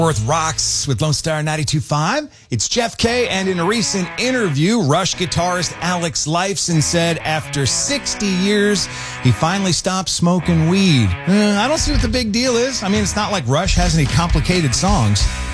Worth Rocks with Lone Star 92.5. It's Jeff K. And in a recent interview, Rush guitarist Alex Lifeson said after 60 years, he finally stopped smoking weed. I don't see what the big deal is. I mean, it's not like Rush has any complicated songs.